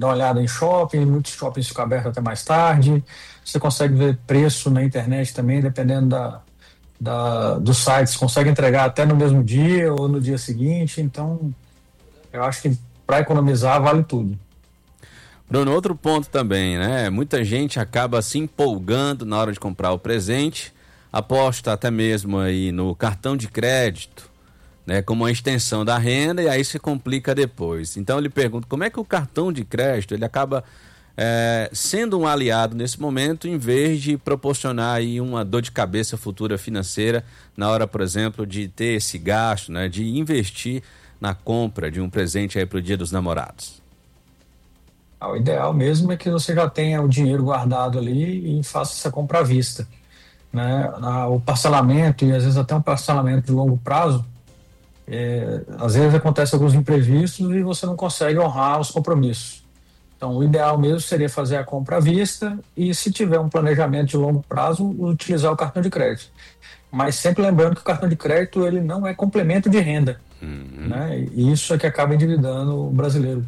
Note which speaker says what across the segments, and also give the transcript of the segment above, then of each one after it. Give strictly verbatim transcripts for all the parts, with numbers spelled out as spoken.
Speaker 1: dar uma olhada em shopping, muitos shoppings ficam abertos até mais tarde. Você consegue ver preço na internet também, dependendo da, da, dos sites, consegue entregar até no mesmo dia ou no dia seguinte. Então, eu acho que para economizar vale tudo.
Speaker 2: Bruno, outro ponto também, né? Muita gente acaba se empolgando na hora de comprar o presente, aposta até mesmo aí no cartão de crédito, né, como uma extensão da renda, e aí se complica depois. Então eu lhe pergunto, como é que o cartão de crédito ele acaba é, sendo um aliado nesse momento, em vez de proporcionar aí uma dor de cabeça futura financeira na hora, por exemplo, de ter esse gasto, né, de investir na compra de um presente aí para o Dia dos Namorados?
Speaker 1: Ah, o ideal mesmo é que você já tenha o dinheiro guardado ali e faça essa compra à vista, né? Ah, o parcelamento, e às vezes até um parcelamento de longo prazo, é, às vezes acontece alguns imprevistos e você não consegue honrar os compromissos. Então, o ideal mesmo seria fazer a compra à vista e, se tiver um planejamento de longo prazo, utilizar o cartão de crédito. Mas sempre lembrando que o cartão de crédito ele não é complemento de renda,
Speaker 2: Uhum.
Speaker 1: né? E isso é que acaba endividando o brasileiro.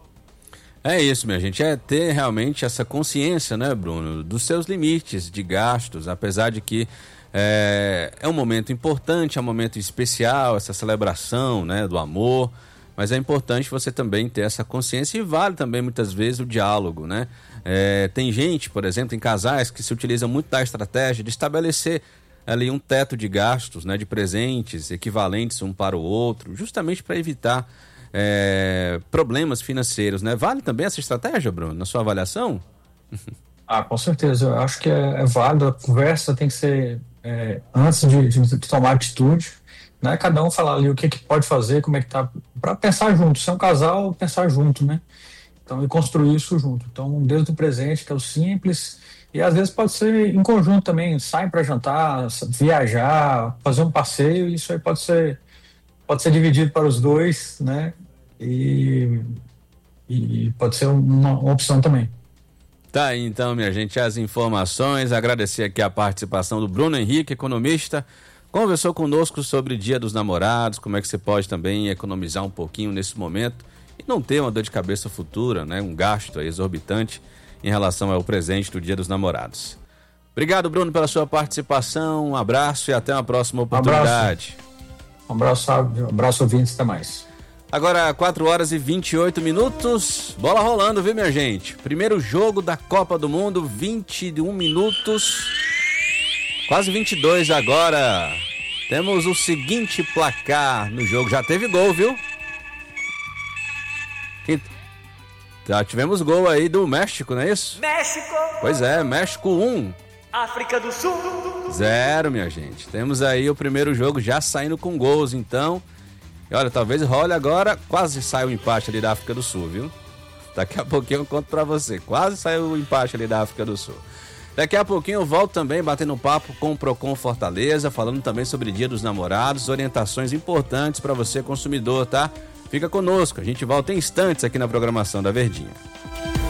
Speaker 2: É isso, minha gente, é ter realmente essa consciência, né, Bruno, dos seus limites de gastos, apesar de que é, é um momento importante, é um momento especial, essa celebração, né, do amor, mas é importante você também ter essa consciência, e vale também muitas vezes o diálogo, né? É, tem gente, por exemplo, em casais que se utiliza muito da estratégia de estabelecer ali um teto de gastos, né, de presentes equivalentes um para o outro, justamente para evitar É, problemas financeiros, né? Vale também essa estratégia, Bruno, na sua avaliação?
Speaker 1: Ah, com certeza. Eu acho que é, é válido. A conversa tem que ser é, antes de, de, de tomar atitude, né? Cada um falar ali o que, que pode fazer, como é que tá, para pensar junto. Se é um casal, pensar junto, né? Então, e construir isso junto. Então, desde o presente, que é o simples, e às vezes pode ser em conjunto também. Saem para jantar, viajar, fazer um passeio. Isso aí pode ser pode ser dividido para os dois, né? E, e pode ser uma, uma opção também.
Speaker 2: Tá aí então, minha gente, as informações. Agradecer aqui a participação do Bruno Henrique, economista. Conversou conosco sobre Dia dos Namorados, como é que você pode também economizar um pouquinho nesse momento e não ter uma dor de cabeça futura, né? Um gasto exorbitante em relação ao presente do Dia dos Namorados. Obrigado, Bruno, pela sua participação. Um abraço e até uma próxima oportunidade.
Speaker 1: Um abraço. Um abraço, um abraço ouvintes, até mais.
Speaker 2: Agora, quatro horas e vinte e oito minutos, bola rolando, viu, minha gente? Primeiro jogo da Copa do Mundo, vinte e um minutos, quase vinte e dois agora. Temos o seguinte placar no jogo, já teve gol, viu? Já tivemos gol aí do México, não é isso?
Speaker 3: México!
Speaker 2: Pois é, México um.
Speaker 3: África do Sul.
Speaker 2: Zero, minha gente. Temos aí o primeiro jogo já saindo com gols, então. E olha, talvez role agora, quase saiu o empate ali da África do Sul, viu? Daqui a pouquinho eu conto pra você. Quase saiu o empate ali da África do Sul. Daqui a pouquinho eu volto também batendo papo com o Procon Fortaleza, falando também sobre Dia dos Namorados, orientações importantes para você, consumidor, tá? Fica conosco, a gente volta em instantes aqui na programação da Verdinha.